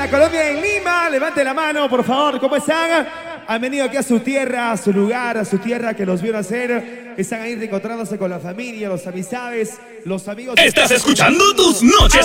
para Colombia en Lima. Levante la mano, por favor. ¿Cómo están? Han venido aquí a su tierra, a su lugar, a su tierra que los vio nacer. Están ahí reencontrándose con la familia, los amistades, los amigos. Estás escuchando Tus Noches